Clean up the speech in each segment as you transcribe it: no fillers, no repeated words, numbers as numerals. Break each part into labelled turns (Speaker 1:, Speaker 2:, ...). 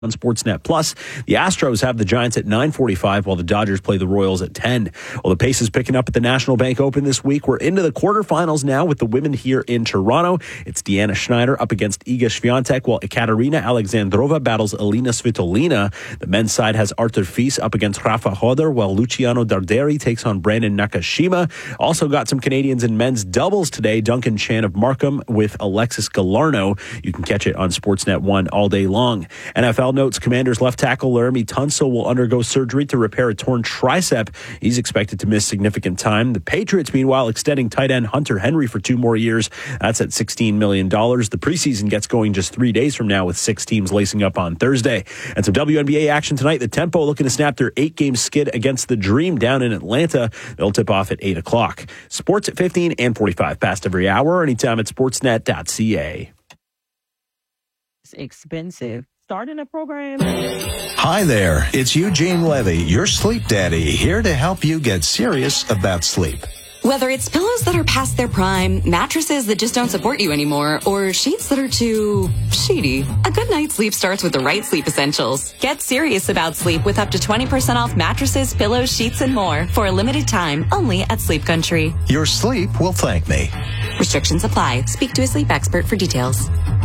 Speaker 1: on Sportsnet Plus. The Astros have the Giants at 9:45 while the Dodgers play the Royals at 10. Well, the pace is picking up at the National Bank Open this week. We're into the quarterfinals now with the women here in Toronto. It's Deanna Schneider up against Iga Swiatek while Ekaterina Alexandrova battles Elina Svitolina. The men's side has Arthur Fils up against Rafa Hoder while Luciano Darderi takes on Brandon Nakashima. Also got some Canadians in men's doubles today. Duncan Chan of Markham with Alexis Galarno. You can catch it on Sportsnet 1 all day long. NFL notes Commanders left tackle Laramie Tunsil will undergo surgery to repair a torn tricep. He's expected to miss significant time. The Patriots, meanwhile, extending tight end Hunter Henry for 2 more years. That's at $16 million. The preseason gets going just 3 days from now with 6 teams lacing up on Thursday. And some WNBA action tonight. The Tempo looking to snap their 8-game skid against the Dream down in Atlanta. They'll tip off at 8 o'clock. Sports at 15 and 45 past every hour. Anytime at sportsnet.ca.
Speaker 2: It's expensive. Starting a program.
Speaker 3: Hi there, it's Eugene Levy, your sleep daddy, here to help you get serious about sleep.
Speaker 4: Whether it's pillows that are past their prime, mattresses that just don't support you anymore, or sheets that are too sheety, a good night's sleep starts with the right sleep essentials. Get serious about sleep with up to 20% off mattresses, pillows, sheets, and more for a limited time only at Sleep Country.
Speaker 3: Your sleep will thank me.
Speaker 4: Restrictions apply. Speak to a sleep expert for details.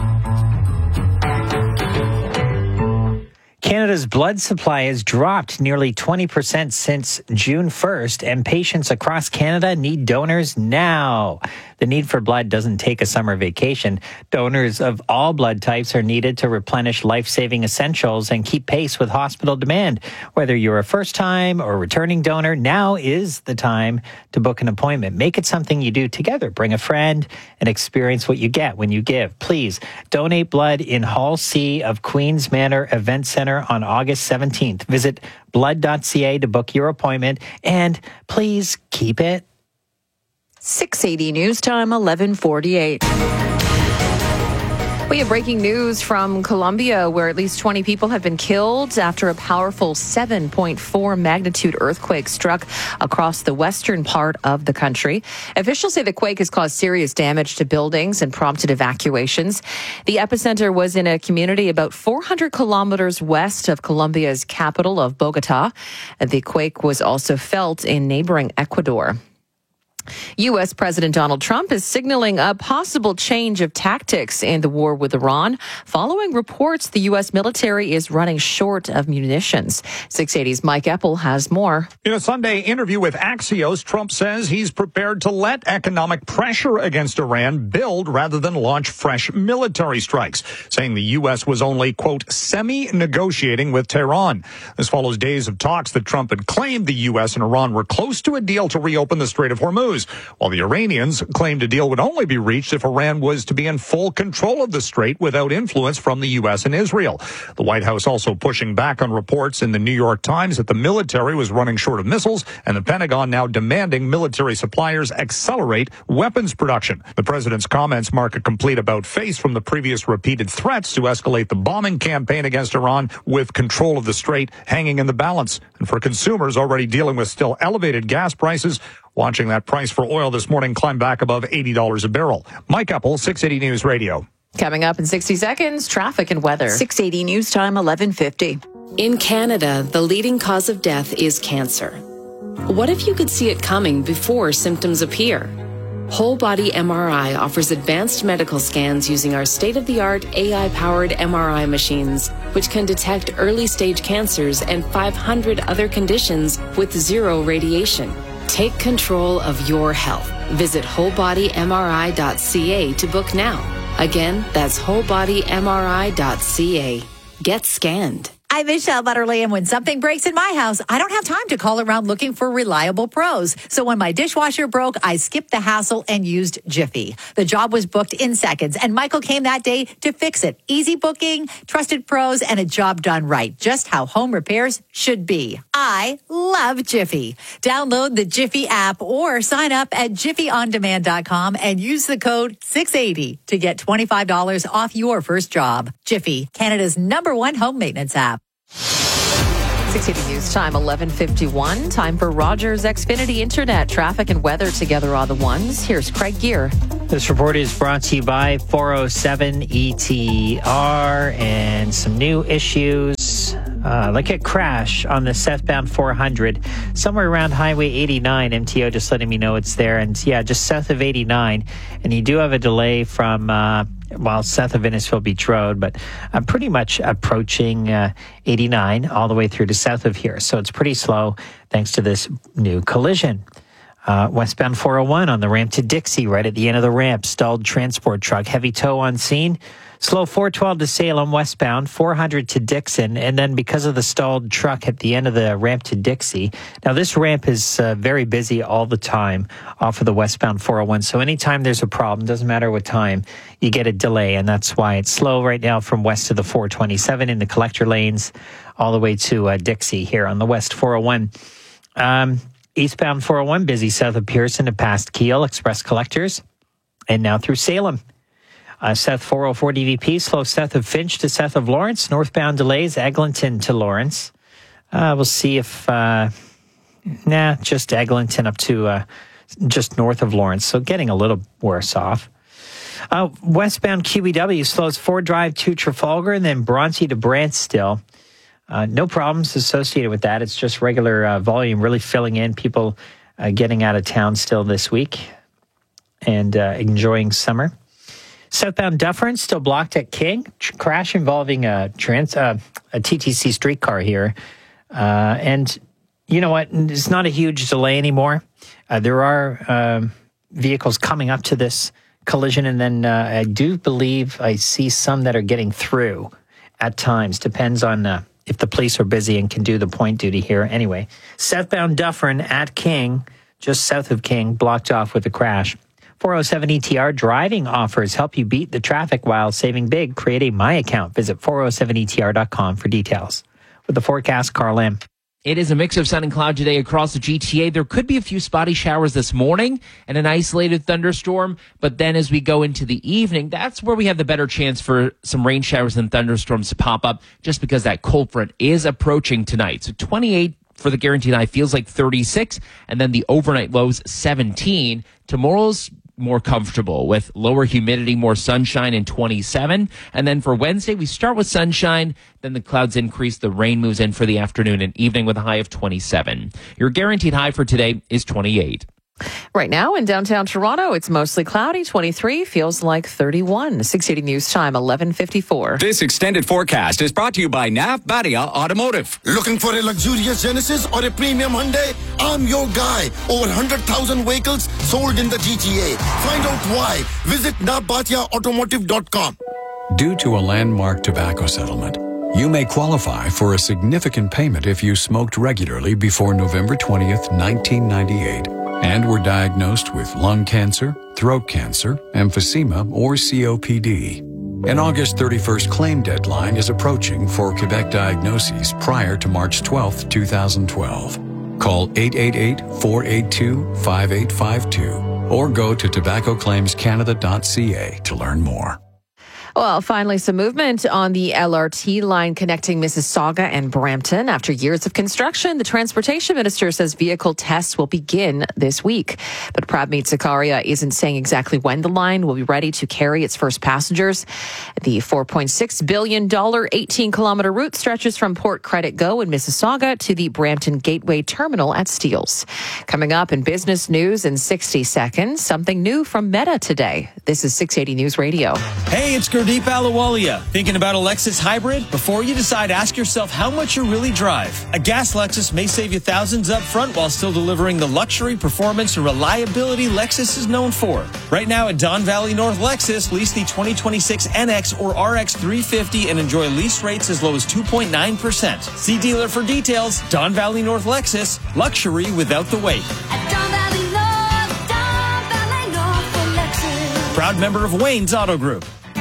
Speaker 5: Canada's blood supply has dropped nearly 20% since June 1st, and patients across Canada need donors now. The need for blood doesn't take a summer vacation. Donors of all blood types are needed to replenish life-saving essentials and keep pace with hospital demand. Whether you're a first-time or returning donor, now is the time to book an appointment. Make it something you do together. Bring a friend and experience what you get when you give. Please donate blood in Hall C of Queen's Manor Event Center on August 17th. Visit blood.ca to book your appointment, and please keep it
Speaker 2: 680 News Time, 11:48. We have breaking news from Colombia, where at least 20 people have been killed after a powerful 7.4 magnitude earthquake struck across the western part of the country. Officials say the quake has caused serious damage to buildings and prompted evacuations. The epicenter was in a community about 400 kilometers west of Colombia's capital of Bogota. The quake was also felt in neighboring Ecuador. U.S. President Donald Trump is signaling a possible change of tactics in the war with Iran, following reports the U.S. military is running short of munitions. 680's Mike Epple has more.
Speaker 6: In a Sunday interview with Axios, Trump says he's prepared to let economic pressure against Iran build rather than launch fresh military strikes, saying the U.S. was only, quote, semi-negotiating with Tehran. This follows days of talks that Trump had claimed the U.S. and Iran were close to a deal to reopen the Strait of Hormuz, while the Iranians claimed a deal would only be reached if Iran was to be in full control of the strait without influence from the U.S. and Israel. The White House also pushing back on reports in the New York Times that the military was running short of missiles, and the Pentagon now demanding military suppliers accelerate weapons production. The president's comments mark a complete about-face from the previous repeated threats to escalate the bombing campaign against Iran, with control of the strait hanging in the balance. And for consumers already dealing with still elevated gas prices, watching that price for oil this morning climb back above $80 a barrel. Mike Epple, 680 News Radio.
Speaker 2: Coming up in 60 seconds, traffic and weather.
Speaker 7: 680 News Time, 11:50.
Speaker 8: In Canada, the leading cause of death is cancer. What if you could see it coming before symptoms appear? Whole Body MRI offers advanced medical scans using our state-of-the-art AI-powered MRI machines, which can detect early-stage cancers and 500 other conditions with zero radiation. Take control of your health. Visit wholebodymri.ca to book now. Again, that's wholebodymri.ca. Get scanned.
Speaker 7: I'm Michelle Butterly, and when something breaks in my house, I don't have time to call around looking for reliable pros. So when my dishwasher broke, I skipped the hassle and used Jiffy. The job was booked in seconds, and Michael came that day to fix it. Easy booking, trusted pros, and a job done right. Just how home repairs should be. I love Jiffy. Download the Jiffy app or sign up at jiffyondemand.com and use the code 680 to get $25 off your first job. Jiffy, Canada's #1 home maintenance app.
Speaker 2: 680 News Time, 11:51. Time for Rogers Xfinity Internet. Traffic and weather together are the ones. Here's Craig Gear.
Speaker 5: This report is brought to you by 407 ETR and some new issues, like a crash on the southbound 400, somewhere around Highway 89. MTO just letting me know it's there. And yeah, just south of 89. And you do have a delay from, south of Innisfil Beach Road, but I'm pretty much approaching 89 all the way through to south of here. So it's pretty slow thanks to this new collision. Westbound 401 on the ramp to Dixie, right at the end of the ramp. Stalled transport truck, heavy tow on scene. Slow 412 to Salem westbound, 400 to Dixon. And then because of the stalled truck at the end of the ramp to Dixie. Now this ramp is very busy all the time off of the westbound 401. So anytime there's a problem, doesn't matter what time, you get a delay. And that's why it's slow right now from west to the 427 in the collector lanes all the way to Dixie here on the west 401. Eastbound 401, busy south of Pearson to past Kiel, express collectors, and now through Salem. South 404 DVP, slow south of Finch to south of Lawrence. Northbound delays, Eglinton to Lawrence. We'll see if, just Eglinton up to just north of Lawrence, so getting a little worse off. Westbound QEW slows Ford Drive to Trafalgar and then Bronte to Brant still. No problems associated with that. It's just regular volume really filling in. People getting out of town still this week and enjoying summer. Southbound Dufferin still blocked at King. Crash involving a TTC streetcar here. And you know what? It's not a huge delay anymore. There are vehicles coming up to this collision. And then I do believe I see some that are getting through at times. Depends on if the police are busy and can do the point duty here. Anyway, southbound Dufferin at King, just south of King, blocked off with a crash. 407 ETR driving offers help you beat the traffic while saving big. Create a My Account. Visit 407etr.com for details. With the forecast, Carl M.
Speaker 9: It is a mix of sun and cloud today across the GTA. There could be a few spotty showers this morning and an isolated thunderstorm. But then as we go into the evening, that's where we have the better chance for some rain showers and thunderstorms to pop up just because that cold front is approaching tonight. So 28 for the guaranteed high feels like 36. And then the overnight lows 17. Tomorrow's more comfortable with lower humidity, more sunshine, and 27. And then for Wednesday, we start with sunshine, then the clouds increase, the rain moves in for the afternoon and evening with a high of 27. Your guaranteed high for today is 28.
Speaker 2: Right now in downtown Toronto, it's mostly cloudy, 23, feels like 31. 680 News Time, 11:54.
Speaker 10: This extended forecast is brought to you by Nav Badia Automotive.
Speaker 11: Looking for a luxurious Genesis or a premium Hyundai? I'm your guy. Over 100,000 vehicles sold in the GTA. Find out why. Visit navbatiaautomotive.com.
Speaker 12: Due to a landmark tobacco settlement, you may qualify for a significant payment if you smoked regularly before November 20th, 1998. And were diagnosed with lung cancer, throat cancer, emphysema, or COPD. An August 31st claim deadline is approaching for Quebec diagnoses prior to March 12th, 2012. Call 888-482-5852 or go to tobaccoclaimscanada.ca to learn more.
Speaker 2: Well, finally, some movement on the LRT line connecting Mississauga and Brampton. After years of construction, the transportation minister says vehicle tests will begin this week. But Pravmeet Zakaria isn't saying exactly when the line will be ready to carry its first passengers. The $4.6 billion 18-kilometer route stretches from Port Credit Go in Mississauga to the Brampton Gateway Terminal at Steeles. Coming up in business news in 60 seconds, something new from Meta today. This is 680 News Radio.
Speaker 13: Hey, it's Gurdeep Ahluwalia. Thinking about a Lexus hybrid? Before you decide, ask yourself how much you really drive. A gas Lexus may save you thousands up front while still delivering the luxury, performance, and reliability Lexus is known for. Right now at Don Valley North Lexus, lease the 2026 NX or RX 350 and enjoy lease rates as low as 2.9%. See dealer for details. Don Valley North Lexus, luxury without the wait.
Speaker 14: At Don Valley North for Lexus.
Speaker 13: Proud member of Wayne's Auto Group.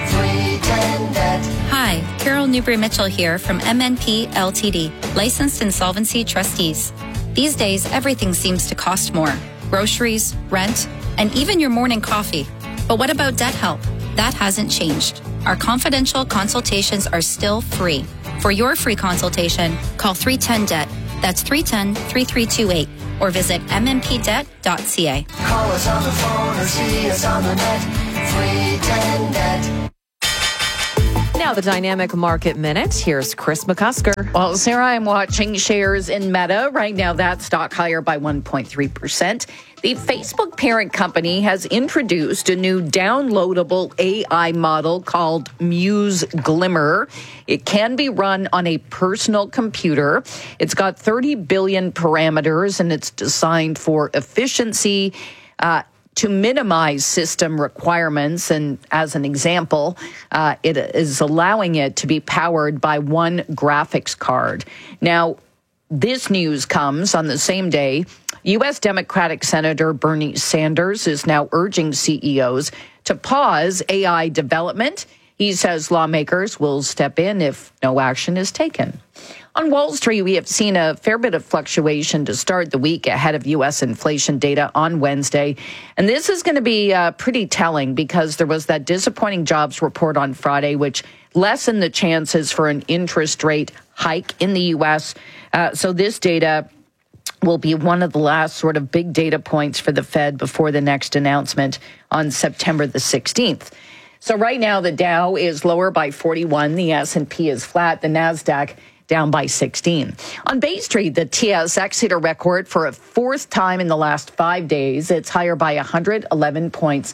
Speaker 15: Hi, Carol Newbury-Mitchell here from MNP Ltd, licensed insolvency trustees. These days, everything seems to cost more. Groceries, rent, and even your morning coffee. But what about debt help? That hasn't changed. Our confidential consultations are still free. For your free consultation, call 310-DEBT. That's 310-3328. or visit mmpdebt.ca.
Speaker 14: Call us on the phone or see us on the net. 310-NET.
Speaker 2: Now the Dynamic Market Minute. Here's Chris McCusker.
Speaker 16: Well, Sarah, I'm watching shares in Meta. Right now, that stock higher by 1.3%. The Facebook parent company has introduced a new downloadable AI model called Muse Glimmer. It can be run on a personal computer. It's got 30 billion parameters, and it's designed for efficiency, to minimize system requirements. And as an example, it is allowing it to be powered by one graphics card. Now, this news comes on the same day U.S. Democratic Senator Bernie Sanders is now urging CEOs to pause AI development. He says lawmakers will step in if no action is taken. On Wall Street, we have seen a fair bit of fluctuation to start the week ahead of U.S. inflation data on Wednesday. And this is going to be pretty telling because there was that disappointing jobs report on Friday, which lessened the chances for an interest rate hike in the U.S. So this data will be one of the last sort of big data points for the Fed before the next announcement on September the 16th. So right now, the Dow is lower by 41. The S&P is flat. The NASDAQ down by 16. On Bay Street, the TSX hit a record for a fourth time in the last 5 days. It's higher by 111 points,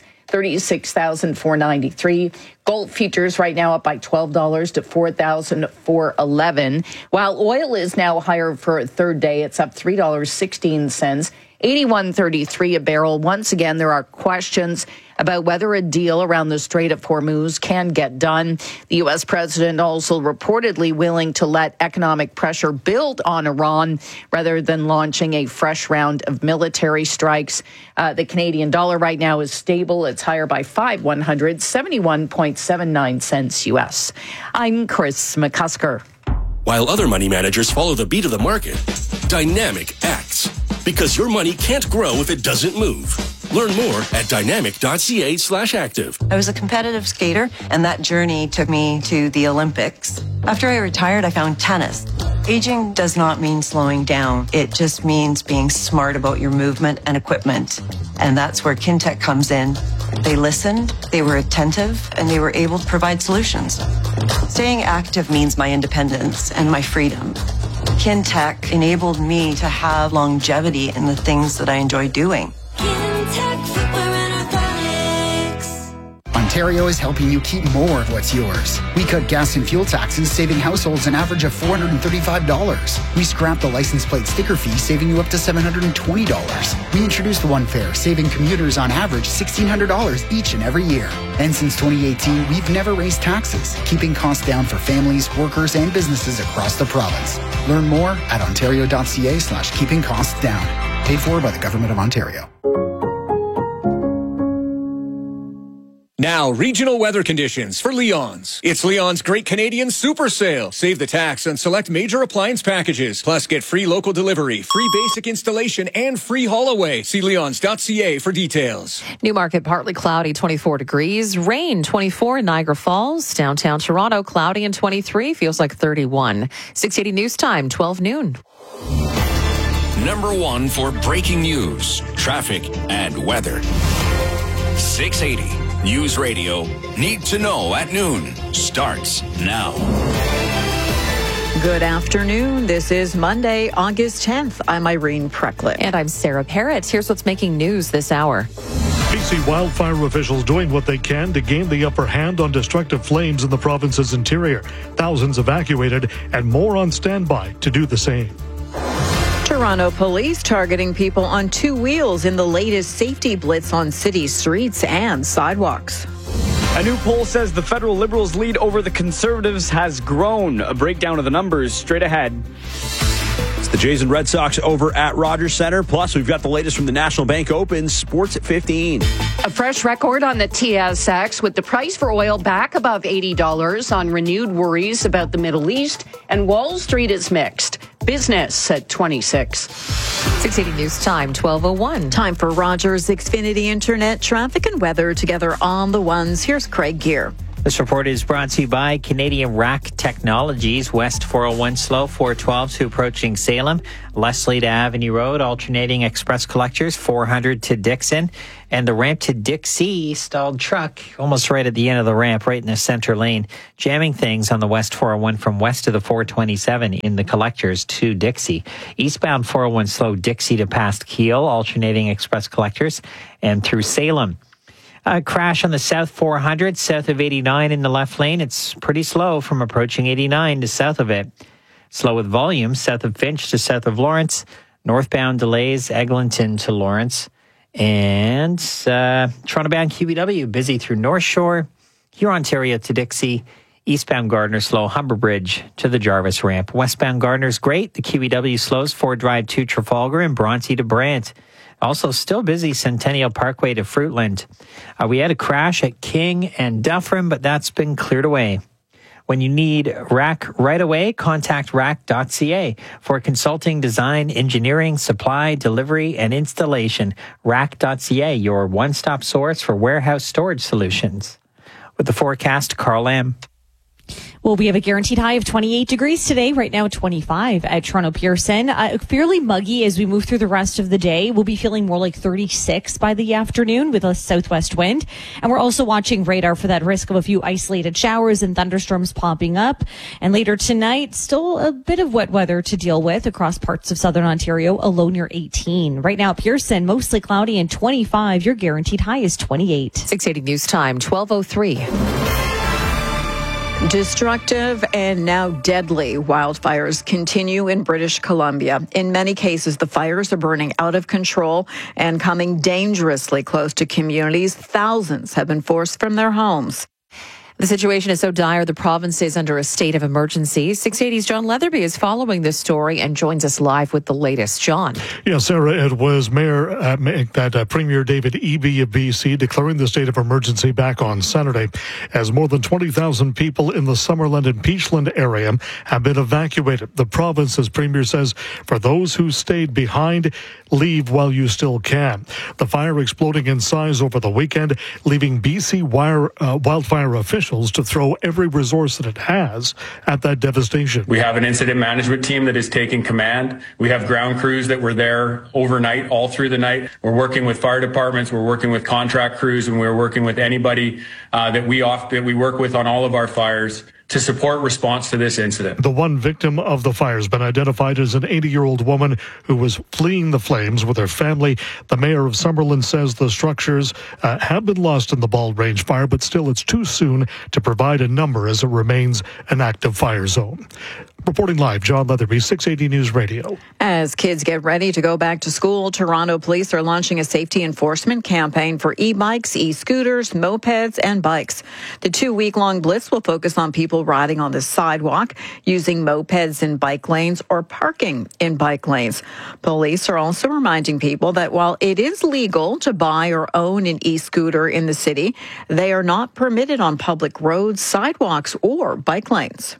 Speaker 16: 36,493. Gold futures right now up by $12 to 4,411. While oil is now higher for a third day, it's up $3.16. 81.33 a barrel. Once again, there are questions about whether a deal around the Strait of Hormuz can get done. The U.S. president also reportedly willing to let economic pressure build on Iran rather than launching a fresh round of military strikes. The Canadian dollar right now is stable. It's higher by 71.79 cents U.S. I'm Chris McCusker.
Speaker 17: While other money managers follow the beat of the market, Dynamic acts. Because your money can't grow if it doesn't move. Learn more at dynamic.ca/active.
Speaker 18: I was a competitive skater, and that journey took me to the Olympics. After I retired, I found tennis. Aging does not mean slowing down. It just means being smart about your movement and equipment. And that's where Kintec comes in. They listened, they were attentive, and they were able to provide solutions. Staying active means my independence and my freedom. Kintec enabled me to have longevity in the things that I enjoy doing.
Speaker 19: Ontario is helping you keep more of what's yours. We cut gas and fuel taxes, saving households an average of $435. We scrapped the license plate sticker fee, saving you up to $720. We introduced One Fare, saving commuters on average $1,600 each and every year. And since 2018, we've never raised taxes, keeping costs down for families, workers, and businesses across the province. Learn more at ontario.ca/keeping costs down. Paid for by the Government of Ontario.
Speaker 20: Now, regional weather conditions for Leon's. It's Leon's Great Canadian Super Sale. Save the tax on select major appliance packages. Plus, get free local delivery, free basic installation, and free haul away. See leons.ca for details.
Speaker 2: Newmarket, partly cloudy, 24 degrees. Rain, 24 in Niagara Falls. Downtown Toronto, cloudy and 23. Feels like 31. 680 News Time, 12 noon.
Speaker 10: Number one for breaking news, traffic, and weather. 680 News Radio. Need to know at noon. Starts now.
Speaker 21: Good afternoon. This is Monday, August 10th. I'm Irene Precklett.
Speaker 2: And I'm Sarah Parrott. Here's what's making news this hour.
Speaker 22: BC wildfire officials doing what they can to gain the upper hand on destructive flames in the province's interior. Thousands evacuated and more on standby to do the same.
Speaker 21: Toronto police targeting people on two wheels in the latest safety blitz on city streets and sidewalks.
Speaker 23: A new poll says the federal Liberals' lead over the Conservatives has grown. A breakdown of the numbers straight ahead.
Speaker 1: It's the Jays and Red Sox over at Rogers Centre. Plus, we've got the latest from the National Bank Open. Sports at 15.
Speaker 16: A fresh record on the TSX with the price for oil back above $80 on renewed worries about the Middle East. And Wall Street is mixed. Business at 26.
Speaker 2: 680 News Time, 12:01.
Speaker 21: Time for Rogers Xfinity Internet traffic and weather together on the ones. Here's Craig Gear.
Speaker 5: This report is brought to you by Canadian Rack Technologies. West 401 slow, 412 to approaching Salem. Leslie to Avenue Road, alternating express collectors, 400 to Dixon. And the ramp to Dixie, stalled truck, almost right at the end of the ramp, right in the center lane, jamming things on the West 401 from west to the 427 in the collectors to Dixie. Eastbound 401 slow, Dixie to past Keel, alternating express collectors, and through Salem. Crash on the South 400, south of 89 in the left lane. It's pretty slow from approaching 89 to south of it. Slow with volume, south of Finch to south of Lawrence. Northbound delays, Eglinton to Lawrence. And Toronto-bound QEW, busy through North Shore, Hurontario to Dixie. Eastbound Gardner slow, Humber Bridge to the Jarvis ramp. Westbound Gardner's great. The QEW slows, Ford Drive to Trafalgar and Bronte to Brant. Also still busy Centennial Parkway to Fruitland. We had a crash at King and Dufferin, but that's been cleared away. When you need RAC right away, contact RAC.ca for consulting, design, engineering, supply, delivery, and installation. RAC.ca, your one-stop source for warehouse storage solutions. With the forecast, Carl Lamb.
Speaker 3: Well, we have a guaranteed high of 28 degrees today, right now 25 at Toronto Pearson. Fairly muggy as we move through the rest of the day. We'll be feeling more like 36 by the afternoon with a southwest wind. And we're also watching radar for that risk of a few isolated showers and thunderstorms popping up. And later tonight, still a bit of wet weather to deal with across parts of southern Ontario, a low near 18. Right now, Pearson, mostly cloudy and 25. Your guaranteed high is 28.
Speaker 2: 680 News Time, 12:03.
Speaker 21: Destructive and now deadly wildfires continue in British Columbia. In many cases, the fires are burning out of control and coming dangerously close to communities. Thousands have been forced from their homes.
Speaker 2: The situation is so dire, the province is under a state of emergency. 680's John Leatherby is following this story and joins us live with the latest. John.
Speaker 22: Yeah, Sarah, it was Premier David Eby of BC declaring the state of emergency back on Saturday as more than 20,000 people in the Summerland and Peachland area have been evacuated. The province's premier says for those who stayed behind, leave while you still can. The fire exploding in size over the weekend, leaving BC wildfire officials to throw every resource that it has at that devastation.
Speaker 4: We have an incident management team that is taking command. We have ground crews that were there overnight, all through the night. We're working with fire departments. We're working with contract crews, and we're working with anybody that we work with on all of our fires to support response to this incident.
Speaker 22: The one victim of the fire has been identified as an 80-year-old woman who was fleeing the flames with her family. The mayor of Summerland says the structures have been lost in the Bald Range fire, but still it's too soon to provide a number as it remains an active fire zone. Reporting live, John Leatherby, 680 News Radio.
Speaker 21: As kids get ready to go back to school, Toronto police are launching a safety enforcement campaign for e-bikes, e-scooters, mopeds, and bikes. The 2-week-long blitz will focus on people riding on the sidewalk, using mopeds in bike lanes, or parking in bike lanes. Police are also reminding people that while it is legal to buy or own an e-scooter in the city, they are not permitted on public roads, sidewalks, or bike lanes.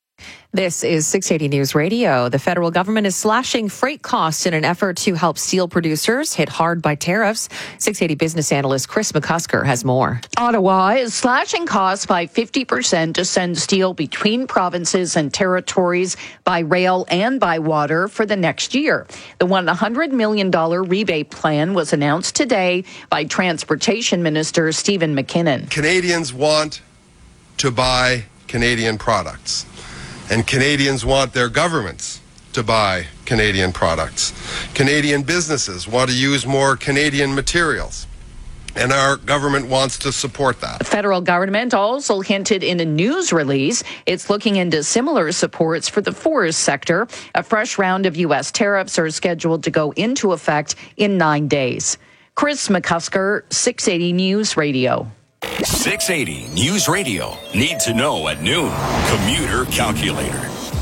Speaker 2: This is 680 News Radio. The federal government is slashing freight costs in an effort to help steel producers hit hard by tariffs. 680 business analyst Chris McCusker has more.
Speaker 16: Ottawa is slashing costs by 50% to send steel between provinces and territories by rail and by water for the next year. The $100 million rebate plan was announced today by Transportation Minister Stephen McKinnon.
Speaker 6: Canadians want to buy Canadian products. And Canadians want their governments to buy Canadian products. Canadian businesses want to use more Canadian materials. And our government wants to support that.
Speaker 16: The federal government also hinted in a news release it's looking into similar supports for the forest sector. A fresh round of U.S. tariffs are scheduled to go into effect in 9 days. Chris McCusker, 680 News Radio.
Speaker 10: 680 News Radio. Need to know at noon. Commuter calculator.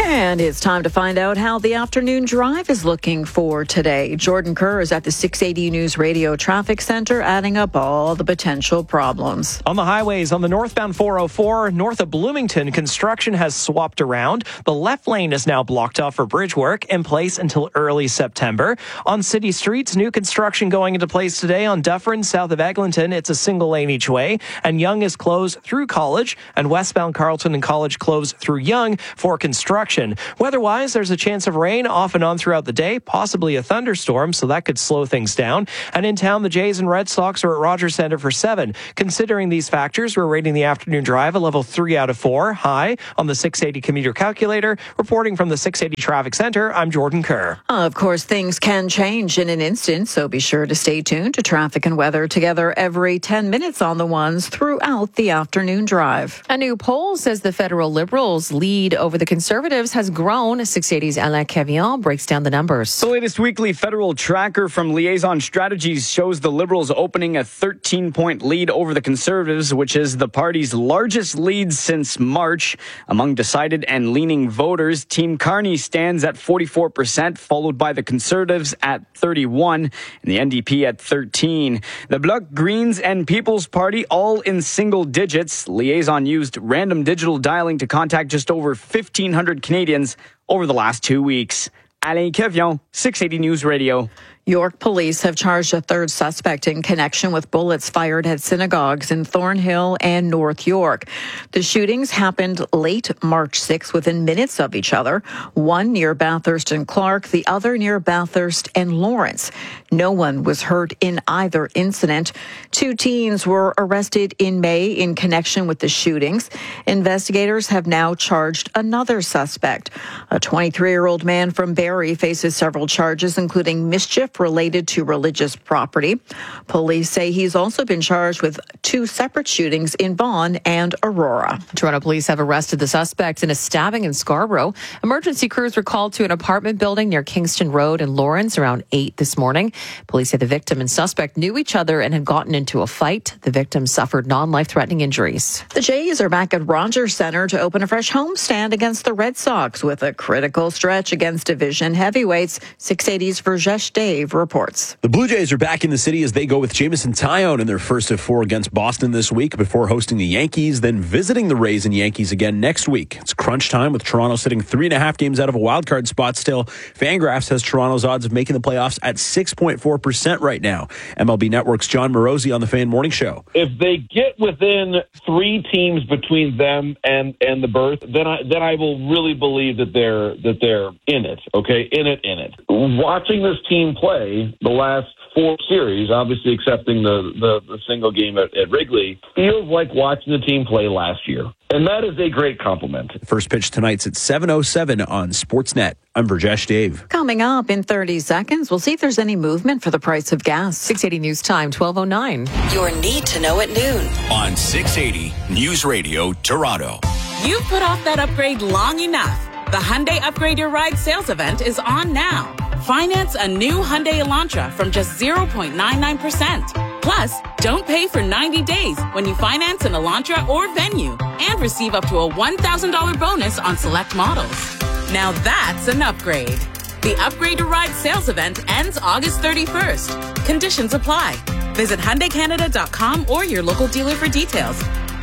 Speaker 21: And it's time to find out how the afternoon drive is looking for today. Jordan Kerr is at the 680 News Radio Traffic Center, adding up all the potential problems.
Speaker 7: On the highways, on the northbound 404, north of Bloomington, construction has swapped around. The left lane is now blocked off for bridge work in place until early September. On city streets, new construction going into place today on Dufferin, south of Eglinton. It's a single lane each way. And Yonge is closed through College, and westbound Carleton and College closed through Yonge for construction. Weather-wise, there's a chance of rain off and on throughout the day, possibly a thunderstorm, so that could slow things down. And in town, the Jays and Red Sox are at Rogers Center for 7. Considering these factors, we're rating the afternoon drive a level 3 out of 4, high on the 680 commuter calculator. Reporting from the 680 Traffic Center, I'm Jordan Kerr.
Speaker 21: Of course, things can change in an instant, so be sure to stay tuned to traffic and weather together every 10 minutes on the ones throughout the afternoon drive.
Speaker 2: A new poll says the federal Liberals' lead over the Conservatives has grown. 680's Alain Cavian breaks down the numbers.
Speaker 23: The latest weekly federal tracker from Liaison Strategies shows the Liberals opening a 13-point lead over the Conservatives, which is the party's largest lead since March. Among decided and leaning voters, Team Carney stands at 44%, followed by the Conservatives at 31% and the NDP at 13%. The Bloc, Greens, and People's Party all in single digits. Liaison used random digital dialing to contact just over 1,500 Canadians over the last 2 weeks. Alain Cavian, 680 News Radio.
Speaker 21: York police have charged a third suspect in connection with bullets fired at synagogues in Thornhill and North York. The shootings happened late March 6th within minutes of each other, one near Bathurst and Clark, the other near Bathurst and Lawrence. No one was hurt in either incident. 2 teens were arrested in May in connection with the shootings. Investigators have now charged another suspect. A 23-year-old man from Barrie faces several charges, including mischief related to religious property. Police say he's also been charged with 2 separate shootings in Vaughan and Aurora.
Speaker 2: Toronto police have arrested the suspects in a stabbing in Scarborough. Emergency crews were called to an apartment building near Kingston Road in Lawrence around 8 this morning. Police say the victim and suspect knew each other and had gotten into a fight. The victim suffered non-life-threatening injuries.
Speaker 21: The Jays are back at Rogers Center to open a fresh homestand against the Red Sox with a critical stretch against division heavyweights. 680's Verjesh Dave reports.
Speaker 1: The Blue Jays are back in the city as they go with Jameson Taillon in their first of 4 against Boston this week before hosting the Yankees, then visiting the Rays and Yankees again next week. It's crunch time with Toronto sitting 3.5 games out of a wildcard spot still. Fangraphs has Toronto's odds of making the playoffs at 6.4% right now. MLB Network's John Morosi on the Fan Morning Show.
Speaker 8: If they get within 3 teams between them and the berth, then I will really believe that they're in it. Okay, in it. Watching this team play the last 4 series, obviously excepting the single game at Wrigley, feels like watching the team play last year. And that is a great compliment.
Speaker 1: First pitch tonight's at 7:07 on Sportsnet. I'm Verjesh Dave.
Speaker 21: Coming up in 30 seconds, we'll see if there's any movement for the price of gas.
Speaker 2: 680 News Time, 12:09.
Speaker 9: Your Need to Know at noon.
Speaker 10: On 680 News Radio Toronto.
Speaker 24: You've put off that upgrade long enough. The Hyundai Upgrade Your Ride sales event is on now. Finance a new Hyundai Elantra from just 0.99%. Plus, don't pay for 90 days when you finance an Elantra or Venue and receive up to a $1,000 bonus on select models. Now that's an upgrade. The Upgrade Your Ride sales event ends August 31st. Conditions apply. Visit HyundaiCanada.com or your local dealer for details.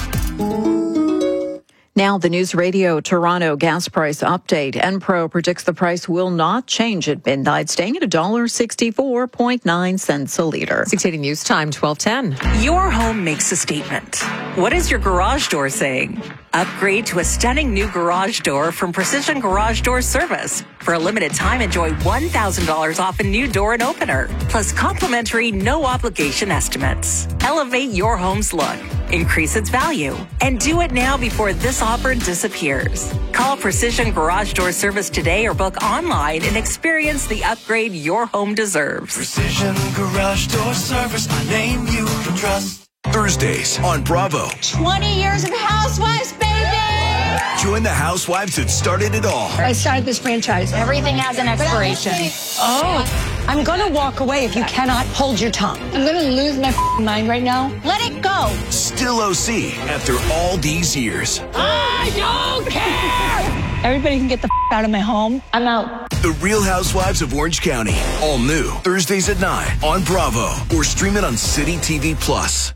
Speaker 21: Now, the News Radio Toronto gas price update. Enpro predicts the price will not change at midnight, staying at $1.64.9 a liter.
Speaker 2: 680 News Time, 12:10.
Speaker 9: Your home makes a statement. What is your garage door saying? Upgrade to a stunning new garage door from Precision Garage Door Service. For a limited time, enjoy $1,000 off a new door and opener, plus complimentary no-obligation estimates. Elevate your home's look, increase its value, and do it now before this offer disappears. Call Precision Garage Door Service today or book online and experience the upgrade your home deserves.
Speaker 25: Precision Garage Door Service, a name you can trust.
Speaker 10: Thursdays on Bravo.
Speaker 26: 20 years of Housewives, baby!
Speaker 10: Join the housewives that started it all.
Speaker 26: I started this franchise. Everything has an expiration. Oh, I'm going to walk away if you cannot hold your tongue. I'm going to lose my mind right now. Let it go.
Speaker 10: Still OC after all these years.
Speaker 26: I don't care! Everybody can get the out of my home. I'm out.
Speaker 25: The Real Housewives of Orange County. All new. Thursdays at 9 on Bravo. Or stream it on City TV Plus.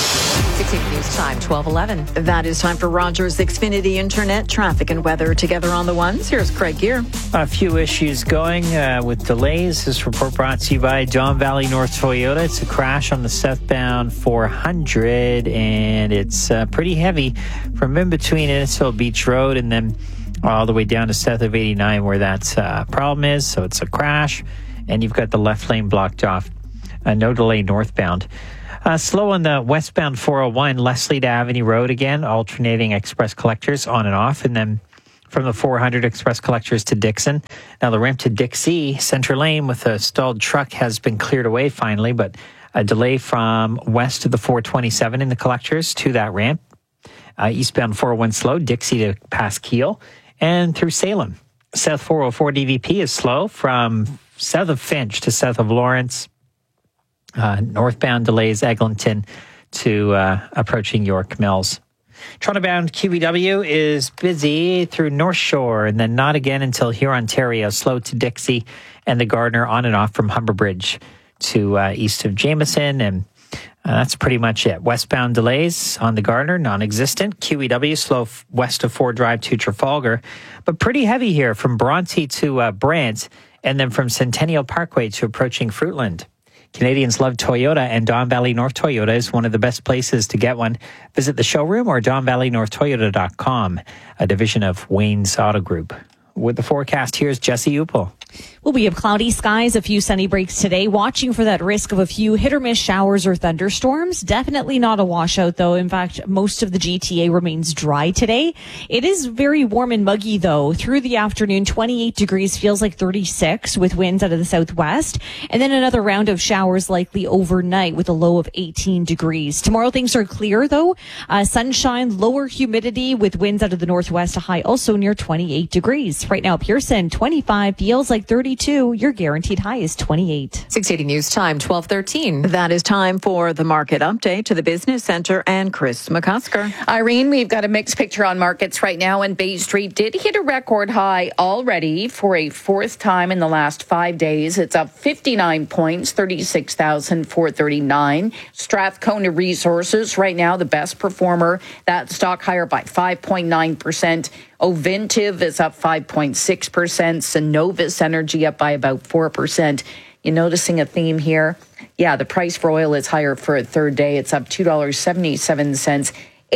Speaker 2: 680 News Time, 12:11.
Speaker 21: That is time for Rogers Xfinity Internet traffic and weather together on the ones. Here's Craig Gear.
Speaker 5: A few issues going with delays. This report brought to you by Don Valley North Toyota. It's a crash on the southbound 400, and it's pretty heavy from in between Innisfil Beach Road and then all the way down to south of 89 where that problem is. So it's a crash, and you've got the left lane blocked off. No delay northbound. Slow on the westbound 401, Leslie to Avenue Road again, alternating express collectors on and off. And then from the 400 express collectors to Dixon. Now the ramp to Dixie, Center Lane with a stalled truck has been cleared away finally, but a delay from west to the 427 in the collectors to that ramp. Eastbound 401 slow, Dixie to past Keel and through Salem. South 404 DVP is slow from south of Finch to south of Lawrence. Northbound delays Eglinton to approaching York Mills. Toronto-bound QEW is busy through North Shore and then not again until Hurontario, slow to Dixie and the Gardner on and off from Humber Bridge to east of Jameson, and that's pretty much it. Westbound delays on the Gardner, non-existent. QEW slow west of Ford Drive to Trafalgar, but pretty heavy here from Bronte to Brant and then from Centennial Parkway to approaching Fruitland. Canadians love Toyota, and Don Valley North Toyota is one of the best places to get one. Visit the showroom or DonValleyNorthToyota.com, a division of Wayne's Auto Group. With the forecast, here's Jesse Upel.
Speaker 3: Well, we have cloudy skies, a few sunny breaks today, watching for that risk of a few hit or miss showers or thunderstorms. Definitely not a washout, though. In fact, most of the GTA remains dry today. It is very warm and muggy, though. Through the afternoon, 28 degrees feels like 36 with winds out of the southwest. And then another round of showers likely overnight with a low of 18 degrees. Tomorrow, things are clear, though. Sunshine, lower humidity with winds out of the northwest, a high also near 28 degrees. Right now, Pearson, 25 feels like 32. Your guaranteed high is 28.
Speaker 2: 680 News Time, 12:13.
Speaker 21: That is time for the market update to the Business Center and Chris McCusker.
Speaker 16: Irene, we've got a mixed picture on markets right now, and Bay Street did hit a record high already for a fourth time in the last 5 days. It's up 59 points, 36,439. Strathcona Resources right now the best performer. That stock higher by 5.9%. Ovintiv is up 5.6%. Cenovus Energy up by about 4%. You noticing a theme here? Yeah, the price for oil is higher for a third day. It's up $2.77,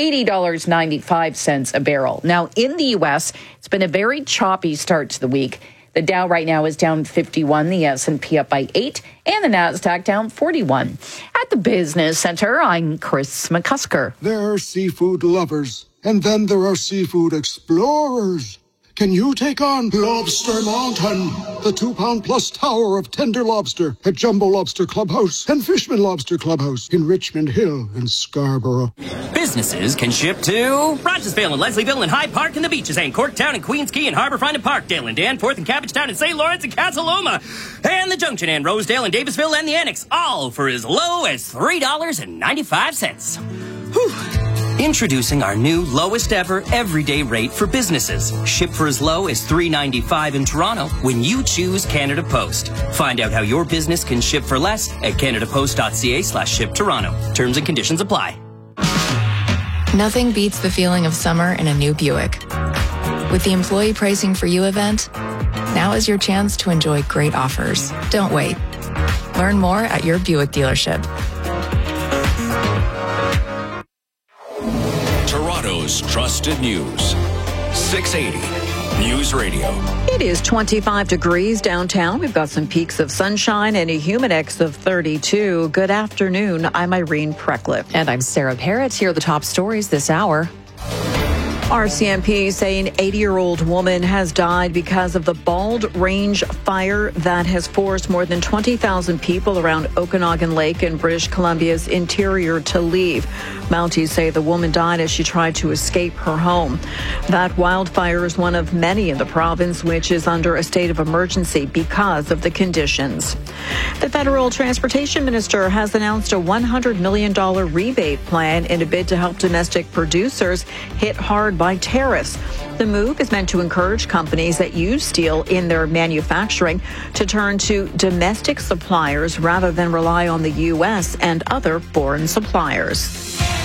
Speaker 16: $80.95 a barrel. Now, in the U.S., it's been a very choppy start to the week. The Dow right now is down 51, the S&P up by 8, and the NASDAQ down 41. At the Business Center, I'm Chris McCusker.
Speaker 11: There are seafood lovers, and then there are seafood explorers. Can you take on Lobster Mountain, the 2-pound-plus tower of tender lobster at Jumbo Lobster Clubhouse and Fishman Lobster Clubhouse in Richmond Hill and Scarborough?
Speaker 12: Businesses can ship to Rogersville and Leslieville and Hyde Park and the Beaches and Corktown and Queens Quay and Harbourfront and Parkdale and Danforth and Cabbagetown and St. Lawrence and Casaloma and the Junction and Rosedale and Davisville and the Annex, all for as low as $3.95. Whew. Introducing our new lowest ever everyday rate for businesses. Ship for as low as $3.95 in Toronto when you choose Canada Post. Find out how your business can ship for less at canadapost.ca/shiptoronto. Terms and conditions apply.
Speaker 13: Nothing beats the feeling of summer in a new Buick. With the Employee Pricing for You event, now is your chance to enjoy great offers. Don't wait. Learn more at your Buick dealership.
Speaker 10: Toronto's trusted news. 680 News Radio.
Speaker 21: It is 25 degrees downtown. We've got some peaks of sunshine and a Humidex of 32. Good afternoon. I'm Irene Precklip.
Speaker 2: And I'm Sarah Parrott. Here are the top stories this hour.
Speaker 21: RCMP saying an 80-year-old woman has died because of the Bald Range fire that has forced more than 20,000 people around Okanagan Lake in British Columbia's interior to leave. Mounties say the woman died as she tried to escape her home. That wildfire is one of many in the province which is under a state of emergency because of the conditions. The federal transportation minister has announced a $100 million rebate plan in a bid to help domestic producers hit hard by tariffs. The move is meant to encourage companies that use steel in their manufacturing to turn to domestic suppliers rather than rely on the U.S. and other foreign suppliers.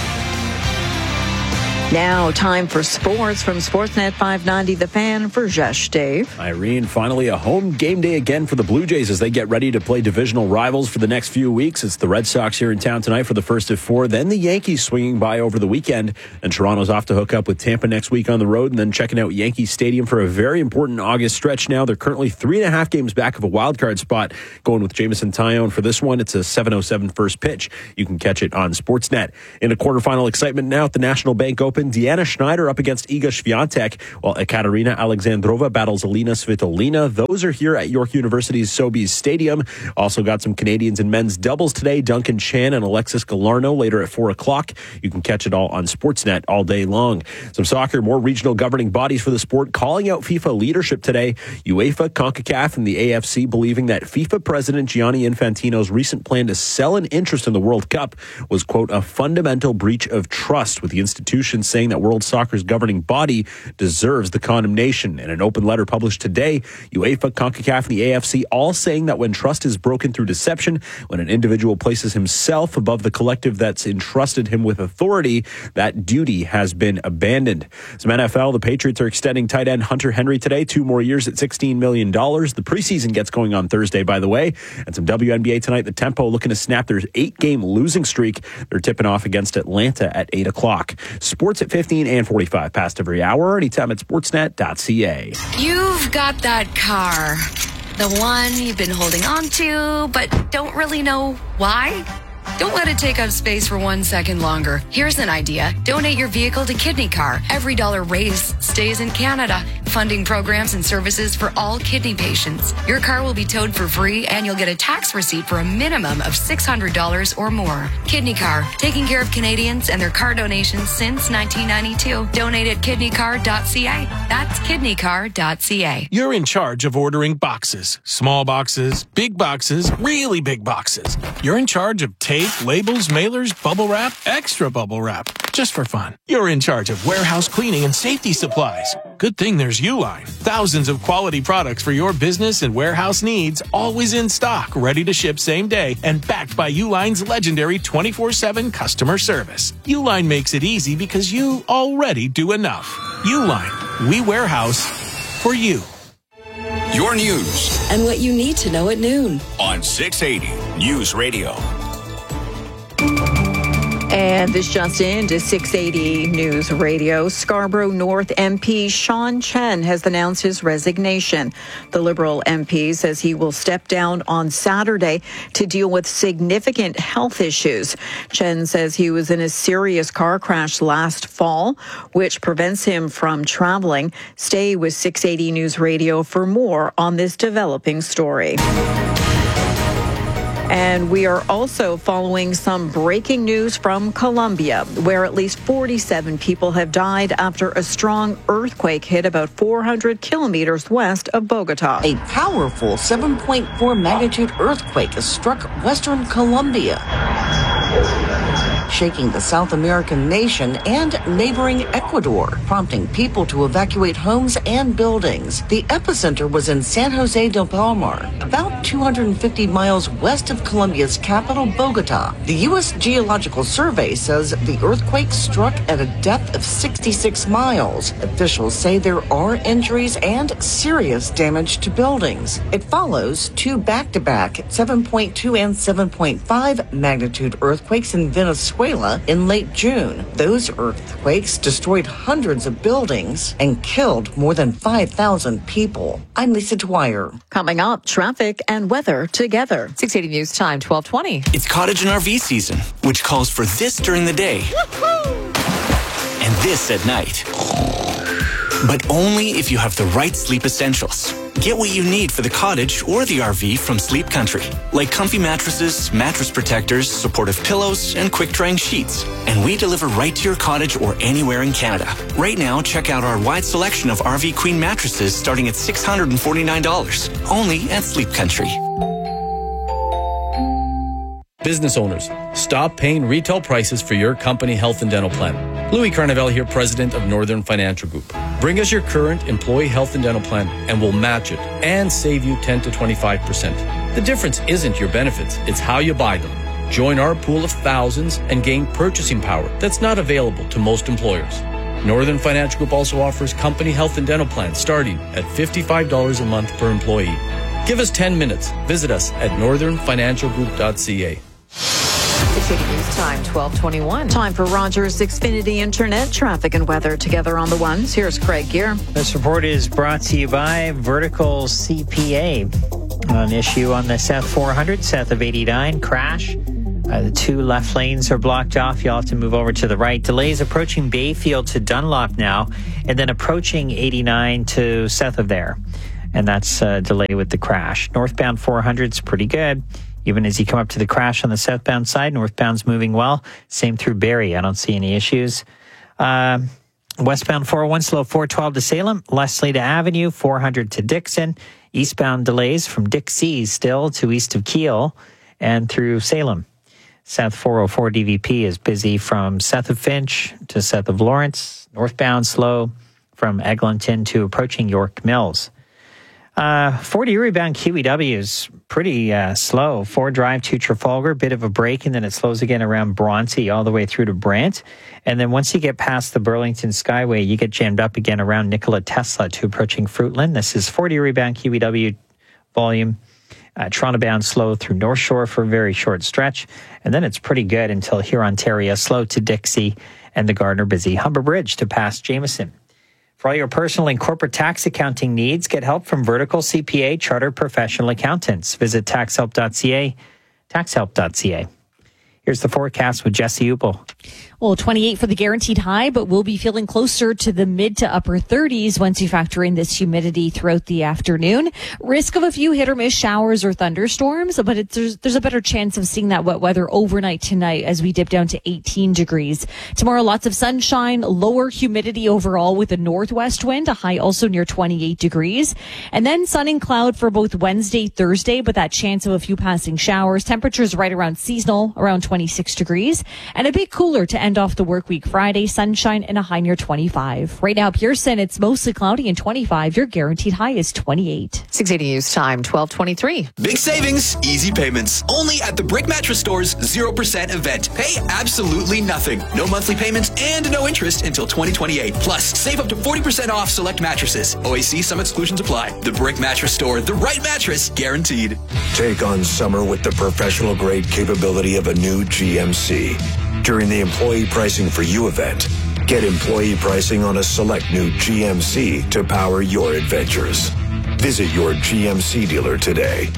Speaker 21: Now, time for sports from Sportsnet 590, The Fan, for Jesh Dave.
Speaker 1: Irene, finally a home game day again for the Blue Jays as they get ready to play divisional rivals for the next few weeks. It's the Red Sox here in town tonight for the first of four, then the Yankees swinging by over the weekend, and Toronto's off to hook up with Tampa next week on the road, and then checking out Yankee Stadium for a very important August stretch now. They're currently 3.5 games back of a wild card spot, going with Jameson Taillon for this one. It's a 7:07 first pitch. You can catch it on Sportsnet. In a quarterfinal excitement now at the National Bank Open, Deanna Schneider up against Iga Swiatek, while Ekaterina Alexandrova battles Alina Svitolina. Those are here at York University's Sobeys Stadium. Also got some Canadians in men's doubles today. Duncan Chan and Alexis Galarno later at 4 o'clock. You can catch it all on Sportsnet all day long. Some soccer, more regional governing bodies for the sport calling out FIFA leadership today. UEFA, CONCACAF, and the AFC believing that FIFA President Gianni Infantino's recent plan to sell an interest in the World Cup was, quote, a fundamental breach of trust, with the institution saying that World Soccer's governing body deserves the condemnation. In an open letter published today, UEFA, CONCACAF, and the AFC all saying that when trust is broken through deception, when an individual places himself above the collective that's entrusted him with authority, that duty has been abandoned. Some NFL, the Patriots are extending tight end Hunter Henry today, 2 more years at $16 million. The preseason gets going on Thursday, by the way. And some WNBA tonight, the Tempo looking to snap their 8-game losing streak. They're tipping off against Atlanta at 8 o'clock. Sports at 15 and 45 past every hour, anytime at sportsnet.ca.
Speaker 14: You've got that car, the one you've been holding on to, but don't really know why. Don't let it take up space for 1 second longer. Here's an idea. Donate your vehicle to Kidney Car. Every dollar raised stays in Canada, funding programs and services for all kidney patients. Your car will be towed for free, and you'll get a tax receipt for a minimum of $600 or more. Kidney Car, taking care of Canadians and their car donations since 1992. Donate at kidneycar.ca. That's kidneycar.ca.
Speaker 15: You're in charge of ordering boxes. Small boxes, big boxes, really big boxes. You're in charge of tape, labels, mailers, bubble wrap, extra bubble wrap, just for fun. You're in charge of warehouse cleaning and safety supplies. Good thing there's Uline. Thousands of quality products for your business and warehouse needs, always in stock, ready to ship same day, and backed by Uline's legendary 24/7 customer service. Uline makes it easy because you already do enough. Uline, we warehouse for you.
Speaker 10: Your news.
Speaker 17: And what you need to know at noon.
Speaker 10: On 680 News Radio.
Speaker 21: And this just in to 680 News Radio. Scarborough North MP Sean Chen has announced his resignation. The Liberal MP says he will step down on Saturday to deal with significant health issues. Chen says he was in a serious car crash last fall, which prevents him from traveling. Stay with 680 News Radio for more on this developing story. And we are also following some breaking news from Colombia, where at least 47 people have died after a strong earthquake hit about 400 kilometers west of Bogota.
Speaker 18: A powerful 7.4 magnitude earthquake has struck western Colombia, shaking the South American nation and neighboring Ecuador, prompting people to evacuate homes and buildings. The epicenter was in San Jose del Palmar, about 250 miles west of Colombia's capital, Bogota. The U.S. Geological Survey says the earthquake struck at a depth of 66 miles. Officials say there are injuries and serious damage to buildings. It follows two back-to-back 7.2 and 7.5 magnitude earthquakes in Venezuela in late June. Those earthquakes destroyed hundreds of buildings and killed more than 5,000 people. I'm Lisa Dwyer.
Speaker 21: Coming up, traffic and weather together.
Speaker 2: 680 News Time, 12:20.
Speaker 19: It's cottage and RV season, which calls for this during the day and this at night. But only if you have the right sleep essentials. Get what you need for the cottage or the RV from Sleep Country, like comfy mattresses, mattress protectors, supportive pillows, and quick-drying sheets. And we deliver right to your cottage or anywhere in Canada. Right now, check out our wide selection of RV Queen mattresses starting at $649, only at Sleep Country.
Speaker 20: Business owners, stop paying retail prices for your company health and dental plan.
Speaker 4: Louis Carnevale here, president of Northern Financial Group. Bring us your current employee health and dental plan and we'll match it and save you 10 to 25%. The difference isn't your benefits, it's how you buy them. Join our pool of thousands and gain purchasing power that's not available to most employers. Northern Financial Group also offers company health and dental plans starting at $55 a month per employee. Give us 10 minutes. Visit us at northernfinancialgroup.ca.
Speaker 2: 680 News Time, 12:21.
Speaker 21: Time for Rogers Xfinity Internet traffic and weather together on the ones. Here's Craig Gear.
Speaker 5: This report is brought to you by Vertical CPA. An issue on the South 400, south of 89, crash. The two left lanes are blocked off. You'll have to move over to the right. Delays approaching Bayfield to Dunlop now, and then approaching 89 to south of there. And that's a delay with the crash. Northbound 400's pretty good. Even as you come up to the crash on the southbound side, northbound's moving well. Same through Barrie. I don't see any issues. Westbound 401 slow 412 to Salem, Leslie to Avenue, 400 to Dixon. Eastbound delays from Dixie still to east of Kiel and through Salem. South 404 DVP is busy from south of Finch to south of Lawrence. Northbound slow from Eglinton to approaching York Mills. 40 Erie-bound QEW is pretty slow. 4 drive to Trafalgar, bit of a break, and then it slows again around Bronte all the way through to Brant. And then once you get past the Burlington Skyway, you get jammed up again around Nikola Tesla to approaching Fruitland. This is 40 Erie-bound QEW volume. Toronto-bound slow through North Shore for a very short stretch. And then it's pretty good until Hurontario, slow to Dixie, and the Gardner busy Humber Bridge to past Jameson. For all your personal and corporate tax accounting needs, get help from Vertical CPA Chartered Professional Accountants. Visit taxhelp.ca, taxhelp.ca. Here's the forecast with Jesse Upel.
Speaker 3: Well, 28 for the guaranteed high, but we'll be feeling closer to the mid to upper 30s once you factor in this humidity throughout the afternoon. Risk of a few hit or miss showers or thunderstorms, but there's a better chance of seeing that wet weather overnight tonight as we dip down to 18 degrees. Tomorrow, lots of sunshine, lower humidity overall with a northwest wind, a high also near 28 degrees. And then sun and cloud for both Wednesday, Thursday, but that chance of a few passing showers. Temperatures right around seasonal, around 26 degrees, and a bit cooler to end off the work week Friday, sunshine and a high near 25. Right now, Pearson, it's mostly cloudy and 25. Your guaranteed high is 28.
Speaker 2: 680 News Time, 12:23.
Speaker 6: Big savings, easy payments. Only at the Brick Mattress Store's 0% event. Pay absolutely nothing. No monthly payments and no interest until 2028. Plus, save up to 40% off select mattresses. OAC, some exclusions apply. The Brick Mattress Store, the right mattress guaranteed.
Speaker 7: Take on summer with the professional grade capability of a new GMC. During the Employee Pricing for You event, get employee pricing on a select new GMC to power your adventures. Visit your GMC dealer today.